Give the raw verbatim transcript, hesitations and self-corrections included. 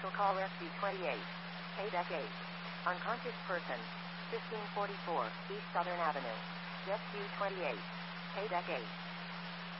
Special call S B twenty-eight. Paydeck eight. Unconscious person. fifteen forty-four East Southern Avenue. Jet Q twenty-eight. Paydeck eight.